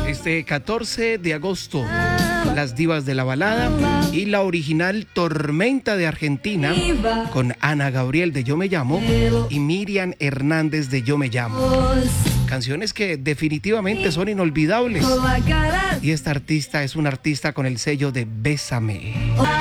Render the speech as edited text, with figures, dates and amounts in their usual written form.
Este 14 de agosto, Las Divas de la Balada y la original Tormenta de Argentina con Ana Gabriel de Yo Me Llamo y Miriam Hernández de Yo Me Llamo. Canciones que definitivamente son inolvidables. Y esta artista es una artista con el sello de Bésame.